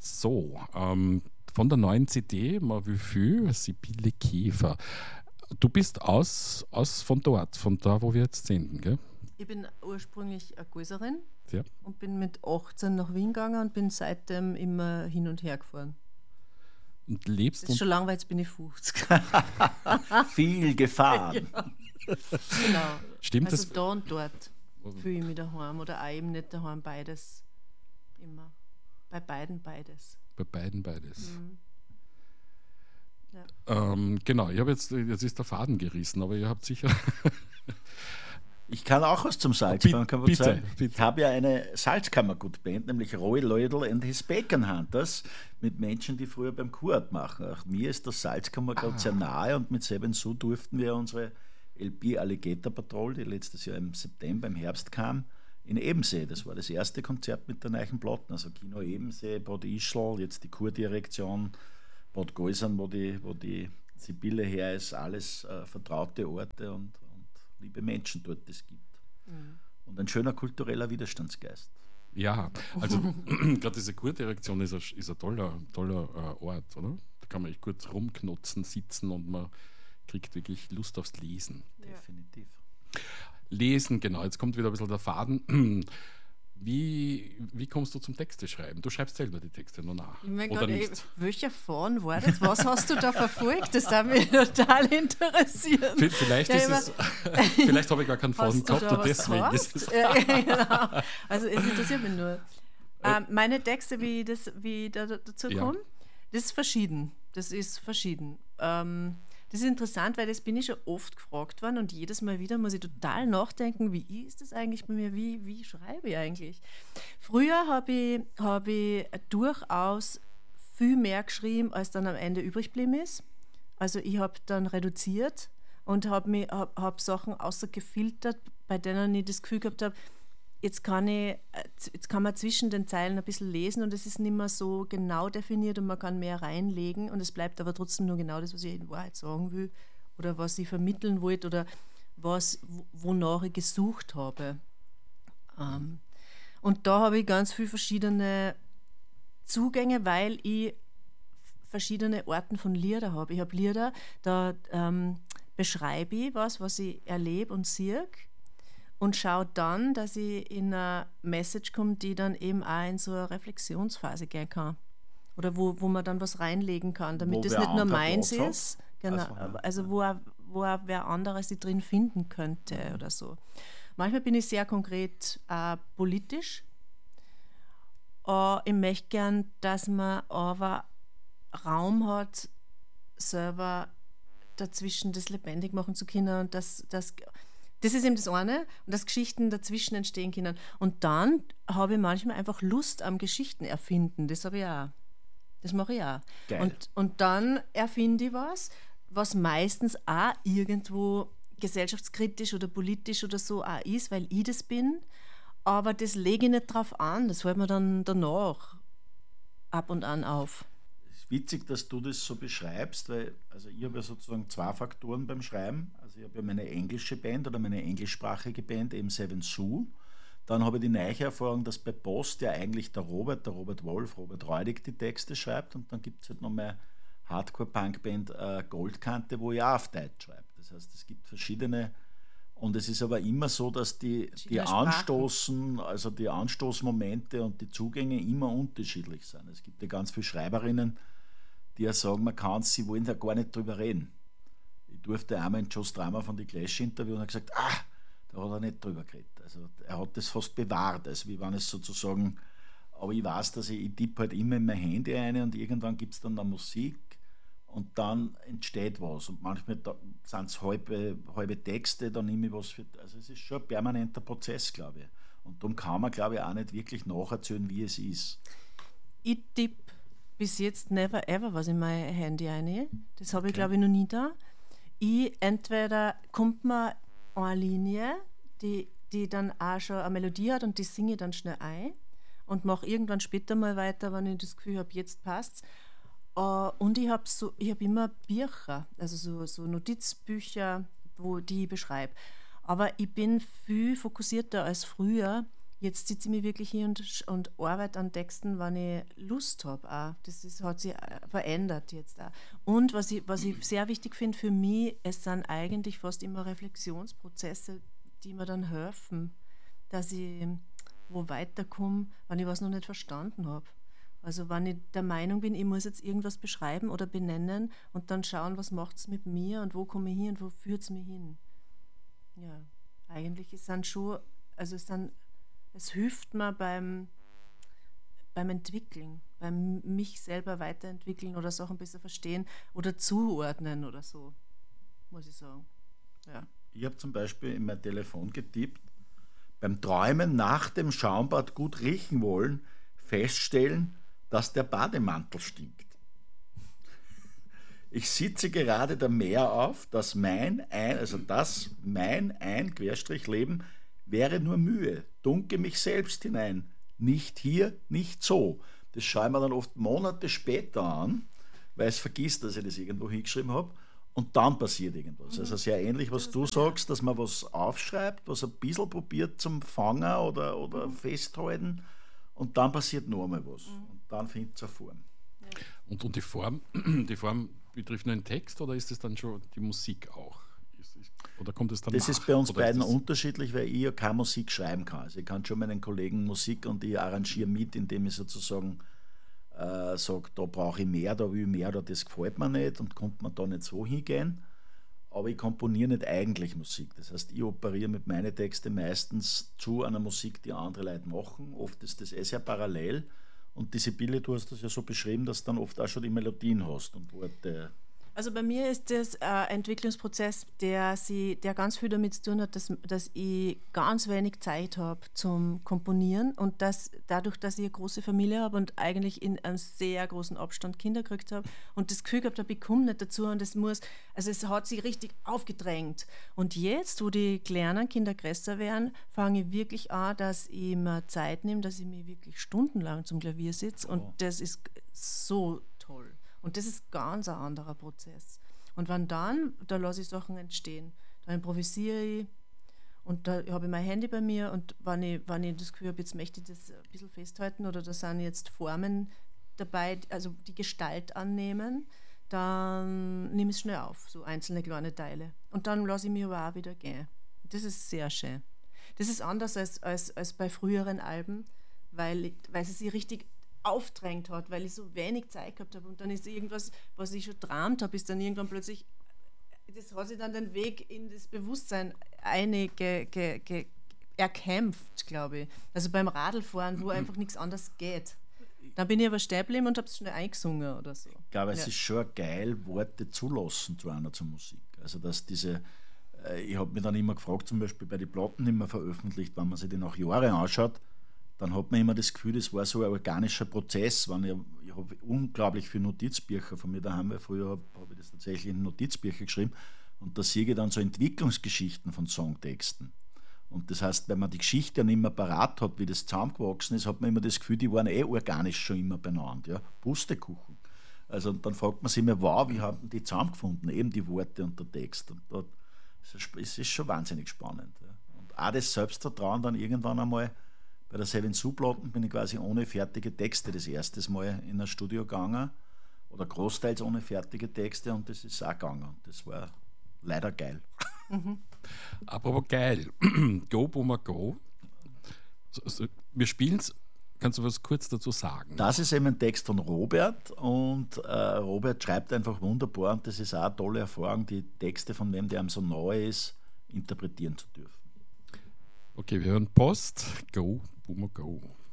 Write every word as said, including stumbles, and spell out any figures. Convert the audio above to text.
So, ähm, von der neuen C D, mal wie viel? Sibylle Käfer. Du bist aus, aus von dort, von da, wo wir jetzt sind, gell? Ich bin ursprünglich eine Gäuserin Ja. und bin mit achtzehn nach Wien gegangen und bin seitdem immer hin und her gefahren. Und lebst Das ist und schon lange, weil jetzt bin ich fünfzig. Viel gefahren. Ja. Genau. stimmt Also das? da und dort fühle ich mich daheim oder auch eben nicht daheim, beides immer. Bei beiden beides. Bei beiden beides. Mhm. Ja. Ähm, genau, ich habe jetzt, jetzt ist der Faden gerissen, aber ihr habt sicher. Ich kann auch was zum Bitte, Salzkammergut bitte, sagen. bitte. Ich habe ja eine Salzkammergut-Band, nämlich Roy Leudl and his Bacon Hunters, mit Menschen, die früher beim Kurat machen. Auch mir ist das Salzkammergut Ah. sehr nahe und mit Seven Sue durften wir unsere L P Alligator Patrol, die letztes Jahr im September, im Herbst kam, in Ebensee. Das war das erste Konzert mit der neuen Platten, also Kino Ebensee, Bad Ischl, jetzt die Kurdirektion, Bad Gäusern, wo die, wo die Sibylle her ist, alles äh, vertraute Orte und, und liebe Menschen dort es gibt. Mhm. Und ein schöner kultureller Widerstandsgeist. Ja, also gerade diese Kurdirektion ist ein, ist ein toller, toller äh, Ort, oder? Da kann man echt gut rumknotzen, sitzen und man kriegt wirklich Lust aufs Lesen. Ja. Definitiv. Lesen, genau, jetzt kommt wieder ein bisschen der Faden. Wie, wie kommst du zum Texte schreiben? Du schreibst selber die Texte nur nach, Ich mein oder Gott, ey, nicht? welcher Faden war das? Was hast du da verfolgt? Das hat mich total interessiert. V- Vielleicht, Ja, ist immer- es, vielleicht habe ich gar keinen Faden Hast du gehabt da und was deswegen ist es. gehabt? Ja, ja, genau. Also es interessiert mich nur. Ähm, meine Texte, wie, das, wie ich da, dazu Ja. komme, das ist verschieden. Das ist verschieden. Ähm, das ist interessant, weil das bin ich schon oft gefragt worden und jedes Mal wieder muss ich total nachdenken, wie ist das eigentlich bei mir, wie, wie schreibe ich eigentlich? Früher habe ich, hab ich durchaus viel mehr geschrieben, als dann am Ende übrig geblieben ist. Also ich habe dann reduziert und habe hab, hab Sachen außergefiltert, bei denen ich das Gefühl gehabt habe, jetzt kann, ich, jetzt kann man zwischen den Zeilen ein bisschen lesen und es ist nicht mehr so genau definiert und man kann mehr reinlegen und es bleibt aber trotzdem nur genau das, was ich in Wahrheit sagen will oder was ich vermitteln wollte oder was, wonach ich gesucht habe. Ähm, und da habe ich ganz viele verschiedene Zugänge, weil ich verschiedene Arten von Lieder habe. Ich habe Lieder, da ähm, beschreibe ich was, was ich erlebe und sehe und schaue dann, dass ich in eine Message komme, die dann eben auch in so eine Reflexionsphase gehen kann. Oder wo, wo man dann was reinlegen kann, damit Wo das wer nicht nur anderer meins Platz hat. ist, genau, Also, ja. also wo auch, wo auch wer anderes sich drin finden könnte oder so. Manchmal bin ich sehr konkret äh, politisch. Äh, ich möchte gern, dass man aber Raum hat, selber dazwischen das lebendig machen zu können und das, das, das ist eben das eine und dass Geschichten dazwischen entstehen können. Und dann habe ich manchmal einfach Lust am Geschichten erfinden, das habe ich auch. Das mache ich auch. Geil. Und, und dann erfinde ich was, was meistens auch irgendwo gesellschaftskritisch oder politisch oder so auch ist, weil ich das bin, aber das lege ich nicht drauf an, das fällt mir dann danach ab und an auf. Es ist witzig, dass du das so beschreibst, weil also ich habe ja sozusagen zwei Faktoren beim Schreiben. Also ich habe ja meine englische Band oder meine englischsprachige Band, eben Seven Sue. Dann habe ich die neue Erfahrung, dass bei Post ja eigentlich der Robert, der Robert Wolf, Robert Reudig die Texte schreibt und dann gibt es halt noch meine Hardcore-Punk-Band äh, Goldkante, wo ich auch auf Deutsch schreibe. Das heißt, es gibt verschiedene und es ist aber immer so, dass die, die Verschiedene Sprachen. Anstoßen, also die Anstoßmomente und die Zugänge immer unterschiedlich sind. Es gibt ja ganz viele Schreiberinnen, die ja sagen, man kann es, sie wollen da gar nicht drüber reden. Ich durfte einmal in Joe Strummer von die Clash interviewen und er gesagt, ah, da hat er nicht drüber geredet. Also er hat das fast bewahrt, also wie wenn es sozusagen, aber ich weiß, dass ich, ich tippe halt immer in mein Handy ein und irgendwann gibt es dann eine Musik und dann entsteht was und manchmal sind es halbe, halbe Texte, dann nehme ich was für, also es ist schon ein permanenter Prozess, glaube ich. Und darum kann man, glaube ich, auch nicht wirklich nacherzählen, wie es ist. Ich tippe bis jetzt never ever was in mein Handy rein. Das habe ich, Okay. glaube ich, noch nie da. Ich, entweder kommt mir eine Linie, die, die dann auch schon eine Melodie hat und die singe ich dann schnell ein und mache irgendwann später mal weiter, wenn ich das Gefühl habe, jetzt passt's. Uh, und ich habe so, ich hab immer Bücher, also so, so Notizbücher, wo die ich beschreibe. Aber ich bin viel fokussierter als früher. jetzt sitze ich mich wirklich hier und, sch- und arbeite an Texten, wenn ich Lust habe. Auch. Das ist, hat sich äh, verändert jetzt auch. Und was ich, was ich sehr wichtig finde für mich, es sind eigentlich fast immer Reflexionsprozesse, die mir dann helfen, dass ich wo weiterkomme, wenn ich was noch nicht verstanden habe. Also wenn ich der Meinung bin, ich muss jetzt irgendwas beschreiben oder benennen und dann schauen, was macht es mit mir und wo komme ich hin und wo führt es mich hin. Ja, eigentlich ist dann schon, also es, sind, es hilft mir beim, beim Entwickeln, beim mich selber weiterentwickeln oder Sachen besser verstehen oder zuordnen oder so, muss ich sagen. Ja. Ich habe zum Beispiel in mein Telefon getippt, beim Träumen nach dem Schaumbad gut riechen wollen, feststellen, dass der Bademantel stinkt. Ich sitze gerade der Meer auf, dass mein ein, also das mein ein Querstrich Leben wäre nur Mühe, dunke mich selbst hinein, nicht hier, nicht so. Das schaue ich mir dann oft Monate später an, weil es vergisst, dass ich das irgendwo hingeschrieben habe. Und dann passiert irgendwas. Also sehr ähnlich, was du sagst, dass man was aufschreibt, was ein bisschen probiert zum Fangen oder, oder festhalten und dann passiert noch einmal was. Und dann findet es eine Form. Und, und die Form, die Form betrifft nur den Text oder ist es dann schon die Musik auch? Ist, ist, oder kommt es dann Das nach? ist bei uns Oder beiden ist das unterschiedlich, weil ich ja keine Musik schreiben kann. Also ich kann schon meinen Kollegen Musik und ich arrangiere mit, indem ich sozusagen äh, sage, da brauche ich mehr, da will ich mehr, oder das gefällt mir nicht und kommt man da nicht so hingehen. Aber ich komponiere nicht eigentlich Musik. Das heißt, ich operiere mit meinen Texten meistens zu einer Musik, die andere Leute machen. Oft ist das eh sehr parallel. Und die Sibylle, du hast das ja so beschrieben, dass du dann oft auch schon die Melodien hast und Worte. Also bei mir ist das ein Entwicklungsprozess, der, sie, der ganz viel damit zu tun hat, dass, dass ich ganz wenig Zeit habe zum Komponieren und dass dadurch, dass ich eine große Familie habe und eigentlich in einem sehr großen Abstand Kinder gekriegt habe und das Gefühl gehabt habe, ich komme nicht dazu und es muss, also es hat sich richtig aufgedrängt. Und jetzt, wo die kleinen Kinder größer werden, fange ich wirklich an, dass ich mir Zeit nehme, dass ich mich wirklich stundenlang zum Klavier sitze und Oh. das ist so toll. Und das ist ganz ein anderer Prozess. Und wenn dann, da lasse ich Sachen entstehen. Da improvisiere ich und da habe ich mein Handy bei mir und wenn ich, wenn ich das Gefühl habe, jetzt möchte ich das ein bisschen festhalten oder da sind jetzt Formen dabei, also die Gestalt annehmen, dann nehme ich es schnell auf, so einzelne kleine Teile. Und dann lasse ich mich aber auch wieder gehen. Das ist sehr schön. Das ist anders als, als, als bei früheren Alben, weil, weil sie sich richtig aufdrängt hat, weil ich so wenig Zeit gehabt habe und dann ist irgendwas, was ich schon träumt habe, ist dann irgendwann plötzlich, das hat sich dann den Weg in das Bewusstsein eine ge, ge, ge, erkämpft, glaube ich. Also beim Radlfahren, wo einfach nichts anderes geht. Dann bin ich aber stehen geblieben und habe es schnell eingesungen oder so. Ich glaube, es Ja. ist schon geil, Worte zulassen zu einer zur Musik. Also dass diese, äh, ich habe mich dann immer gefragt, zum Beispiel bei den Platten, die man veröffentlicht, wenn man sich die nach Jahren anschaut, dann hat man immer das Gefühl, das war so ein organischer Prozess. Wenn ich ich habe unglaublich viele Notizbücher von mir daheim, weil früher habe hab ich das tatsächlich in Notizbücher geschrieben und da sehe ich dann so Entwicklungsgeschichten von Songtexten. Und das heißt, wenn man die Geschichte ja nicht mehr parat hat, wie das zusammengewachsen ist, hat man immer das Gefühl, die waren eh organisch schon immer benannt. Ja? Pustekuchen. Also und dann fragt man sich immer, wow, wie haben die zusammengefunden? Eben die Worte und der Text. Und dort, es ist schon wahnsinnig spannend. Ja? Und auch das Selbstvertrauen dann irgendwann einmal. Bei der Seven Sue-Platten bin ich quasi ohne fertige Texte das erste Mal in ein Studio gegangen oder großteils ohne fertige Texte und das ist auch gegangen. Und das war leider geil. Apropos geil. Go, Boomer, go. So, so, wir spielen es. Kannst du was kurz dazu sagen? Das ist eben ein Text von Robert und äh, Robert schreibt einfach wunderbar und das ist auch eine tolle Erfahrung, die Texte von wem, der einem so neu ist, interpretieren zu dürfen. Okay, wir hören Post. Go, Boomer, go.